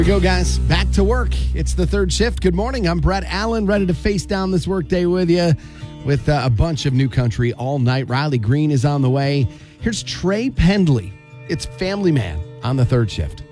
Here we go, guys. Back to work. It's the third shift. Good morning. I'm Brett Allen, ready to face down this workday with you with a bunch of new country all night. Riley Green is on the way. Here's Trey Pendley. It's Family Man on the third shift.